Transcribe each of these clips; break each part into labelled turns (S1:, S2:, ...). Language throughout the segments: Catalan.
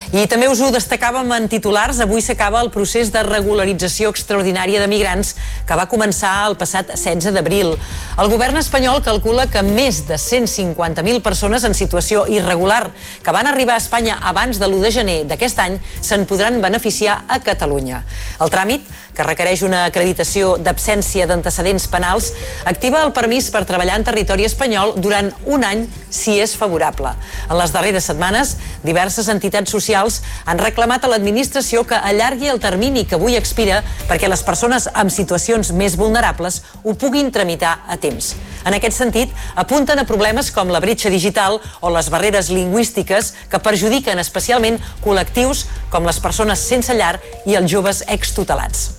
S1: I també us ho destacàvem en titulars, avui s'acaba el procés de regularització extraordinària de migrants que va començar el passat 16 d'abril. El govern espanyol calcula que més de 150.000 persones en situació irregular que van arribar a Espanya abans de l'1 de gener d'aquest any se'n podran beneficiar a Catalunya. El tràmit, que requereix una acreditació d'absència d'antecedents penals, activa el permís per treballar en territori espanyol durant un any si és favorable. En les darreres setmanes, diverses entitats socials han reclamat a l'administració que allargui el termini que avui expira perquè les persones amb situacions més vulnerables ho puguin tramitar a temps. En aquest sentit, apunten a problemes com la bretxa digital o les barreres lingüístiques que perjudiquen especialment col·lectius com les persones sense llar i els joves extutelats.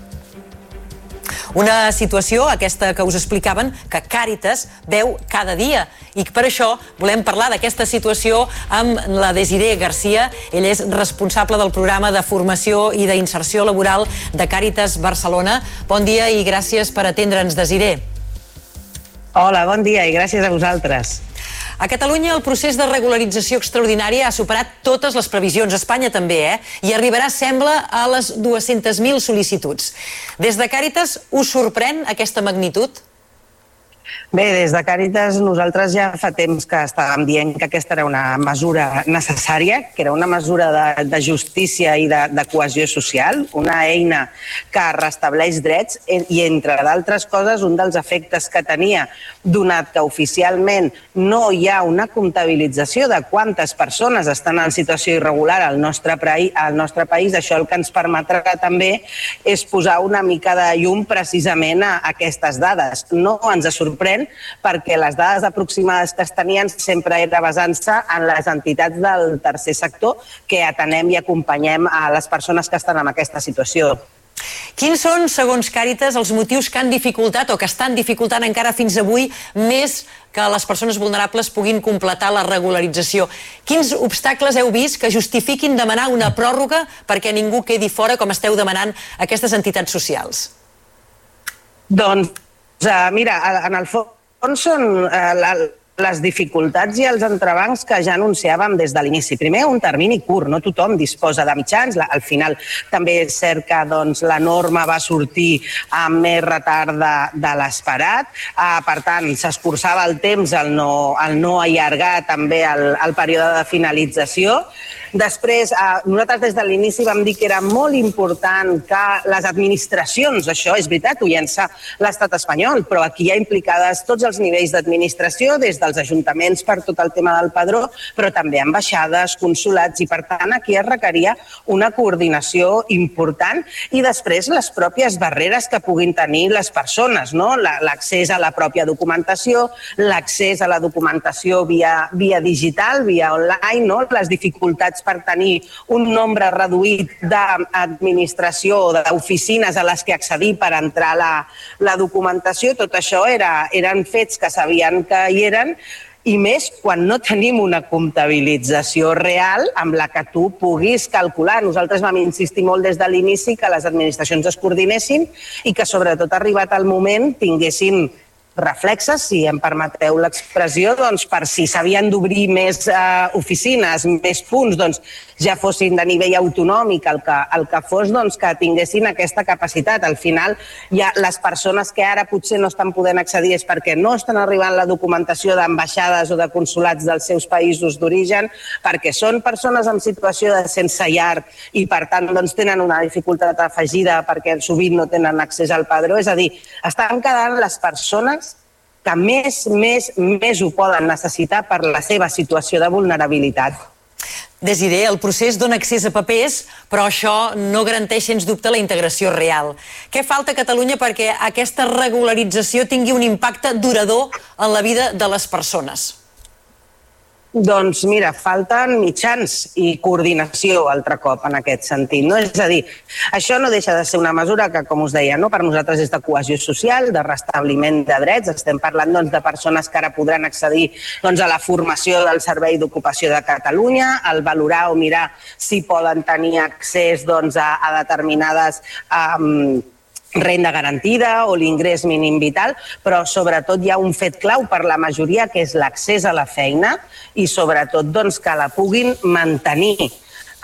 S1: Una situació, aquesta que us explicaven, que Càritas veu cada dia. I per això volem parlar d'aquesta situació amb la Desiree Garcia. Ella és responsable del programa de formació i d'inserció laboral de Càritas Barcelona. Bon dia i gràcies per atendre'ns, Desiree.
S2: Hola, bon dia i gràcies a vosaltres.
S1: A Catalunya el procés de regularització extraordinària ha superat totes les previsions, a Espanya també, i arribarà, sembla, a les 200.000 sol·licituds. Des de Càritas us sorprèn aquesta magnitud?
S2: Bé, des de Càritas nosaltres ja fa temps que estàvem dient que aquesta era una mesura necessària, que era una mesura de justícia i de cohesió social, una eina que restableix drets i, entre d'altres coses, un dels efectes que tenia, donat que oficialment no hi ha una comptabilització de quantes persones estan en situació irregular al nostre país, això el que ens permetrà també és posar una mica de llum precisament a aquestes dades. No ens sorprèn perquè les dades aproximades que es tenien sempre era basant-se en les entitats del tercer sector que atenem i acompanyem a les persones que estan en aquesta situació.
S1: Quins són, segons Càritas, els motius que han dificultat o que estan dificultant encara fins avui més que les persones vulnerables puguin completar la regularització? Quins obstacles heu vist que justifiquin demanar una pròrroga perquè ningú quedi fora, com esteu demanant aquestes entitats socials?
S2: Doncs, mira, en el fons són les dificultats i els entrebancs que ja anunciàvem des de l'inici. Primer, un termini curt, no tothom disposa de mitjans. Al final també és cert que la norma va sortir amb més retard de l'esperat. Per tant, s'escurçava el temps al no allargar també el període de finalització. Després, nosaltres des de l'inici vam dir que era molt important que les administracions, això és veritat, ho llença l'estat espanyol, però aquí hi ha implicades tots els nivells d'administració, des dels ajuntaments per tot el tema del padró, però també ambaixades, consolats, i per tant aquí es requeria una coordinació important i després les pròpies barreres que puguin tenir les persones, l'accés a la pròpia documentació, l'accés a la documentació via digital, via online, les dificultats per tenir un nombre reduït d'administració o d'oficines a les que accedir per entrar la documentació. Tot això eren fets que sabien que hi eren, i més quan no tenim una comptabilització real amb la que tu puguis calcular. Nosaltres vam insistir molt des de l'inici que les administracions es coordinessin i que sobretot arribat el moment tinguessin reflexes, si em permeteu l'expressió, per si s'havien d'obrir més oficines, més punts, ja fossin de nivell autonòmic, el que fos, que tinguessin aquesta capacitat. Al final, les persones que ara potser no estan podent accedir és perquè no estan arribant la documentació d'ambaixades o de consolats dels seus països d'origen, perquè són persones en situació de sense llar i, per tant, tenen una dificultat afegida perquè sovint no tenen accés al padró. És a dir, estan quedant les persones que més ho poden necessitar per la seva situació de vulnerabilitat.
S1: Desiree, el procés dona accés a papers, però això no garanteix, sens dubte, la integració real. Què falta a Catalunya perquè aquesta regularització tingui un impacte durador en la vida de les persones?
S2: Doncs mira, falten mitjans i coordinació altre cop en aquest sentit. És a dir, això no deixa de ser una mesura que, com us deia, per nosaltres és de cohesió social, de restabliment de drets. Estem parlant de persones que ara podran accedir a la formació del Servei d'Ocupació de Catalunya, al valorar o mirar si poden tenir accés a determinades renda garantida o l'ingrés mínim vital, però sobretot hi ha un fet clau per la majoria que és l'accés a la feina i sobretot que la puguin mantenir.